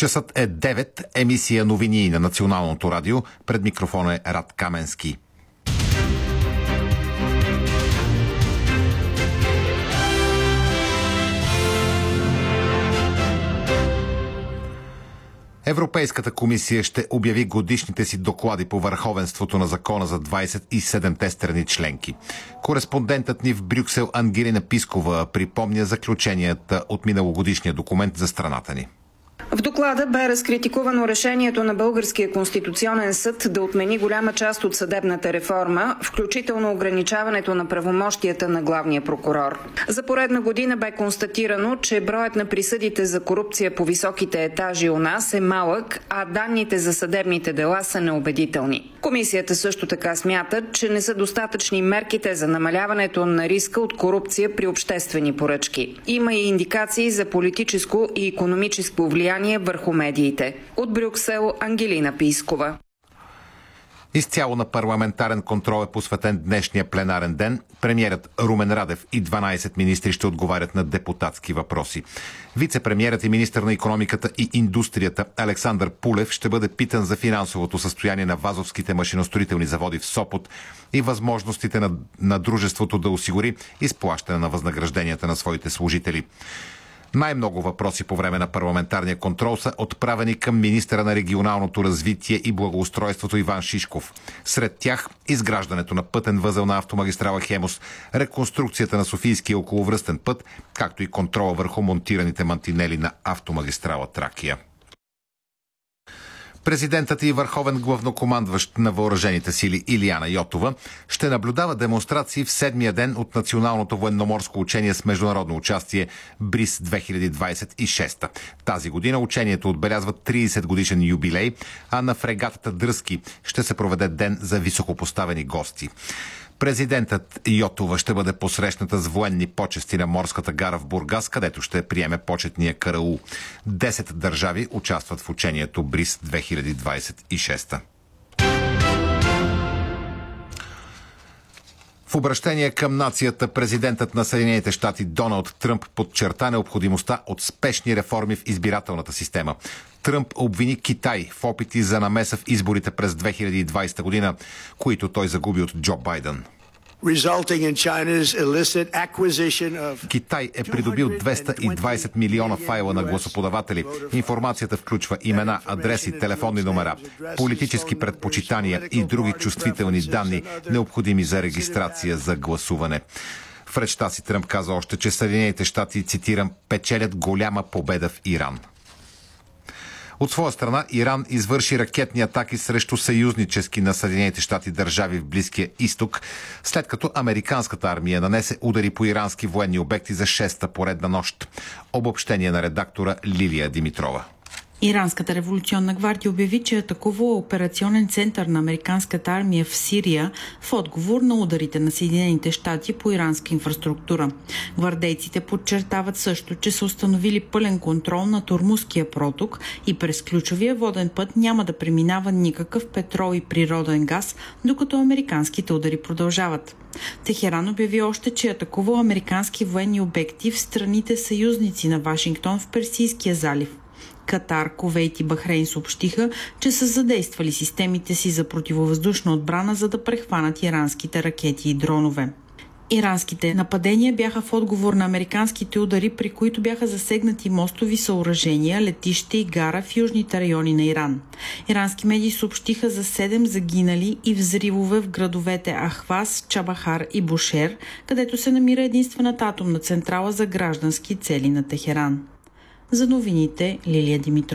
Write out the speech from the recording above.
Часът е 9, емисия новини на Националното радио. Пред микрофона е Рад Каменски. Европейската комисия ще обяви годишните си доклади по върховенството на закона за 27-те страни членки. Кореспондентът ни в Брюксел Ангелина Пискова припомня заключенията от миналогодишния документ за страната ни. В доклада бе разкритикувано решението на Българския конституционен съд да отмени голяма част от съдебната реформа, включително ограничаването на правомощията на главния прокурор. За поредна година бе констатирано, че броят на присъдите за корупция по високите етажи у нас е малък, а данните за съдебните дела са неубедителни. Комисията също така смята, че не са достатъчни мерките за намаляването на риска от корупция при обществени поръчки. Има и индикации за политическо и икономическо влияние върху медиите. От Брюксел Ангелина Пискова. Изцяло на парламентарен контрол е посветен днешния пленарен ден. Премиерът Румен Радев и 12 министри ще отговарят на депутатски въпроси. Вице-премиерът и министър на икономиката и индустрията Александър Пулев ще бъде питан за финансовото състояние на Вазовските машиностроителни заводи в Сопот и възможностите на дружеството да осигури изплащане на възнагражденията на своите служители. Най-много въпроси по време на парламентарния контрол са отправени към министъра на регионалното развитие и благоустройството Иван Шишков. Сред тях изграждането на пътен възел на автомагистрала Хемус, реконструкцията на Софийския околовръстен път, както и контрола върху монтираните мантинели на автомагистрала Тракия. Президентът и върховен главнокомандващ на въоръжените сили Илияна Йотова ще наблюдава демонстрации в седмия ден от Националното военноморско учение с международно участие БРИС 2026. Тази година учението отбелязва 30 годишен юбилей, а на фрегатата Дръзки ще се проведе ден за високопоставени гости. Президентът Йотова ще бъде посрещната с военни почести на морската гара в Бургас, където ще приеме почетния караул. 10 държави участват в учението БРИС 2026. В обращение към нацията президентът на Съединените щати Доналд Тръмп подчерта необходимостта от спешни реформи в избирателната система. Тръмп обвини Китай в опити за намеса в изборите през 2020 година, които той загуби от Джо Байден. Китай е придобил 220 милиона файла на гласоподаватели. Информацията включва имена, адреси, телефонни номера, политически предпочитания и други чувствителни данни, необходими за регистрация за гласуване. В речта си Тръмп каза още, че Съединените щати, цитирам, печелят голяма победа в Иран. От своя страна, Иран извърши ракетни атаки срещу съюзнически на Съединените щати държави в Близкия изток, след като американската армия нанесе удари по ирански военни обекти за 6-та поредна нощ. Обобщение на редактора Лилия Димитрова. Иранската революционна гвардия обяви, че атакува операционен център на американската армия в Сирия в отговор на ударите на Съединените щати по иранска инфраструктура. Гвардейците подчертават също, че са установили пълен контрол на Ормузския проток и през ключовия воден път няма да преминава никакъв петрол и природен газ, докато американските удари продължават. Техеран обяви още, че атакува американски военни обекти в страните съюзници на Вашингтон в Персийския залив. Катар, Кувейт и Бахрейн съобщиха, че са задействали системите си за противовъздушна отбрана, за да прехванат иранските ракети и дронове. Иранските нападения бяха в отговор на американските удари, при които бяха засегнати мостови съоръжения, летище и гара в южните райони на Иран. Ирански медии съобщиха за 7 загинали и взривове в градовете Ахваз, Чабахар и Бушер, където се намира единствената атомна централа за граждански цели на Техеран. За новините Лилия Димитрова.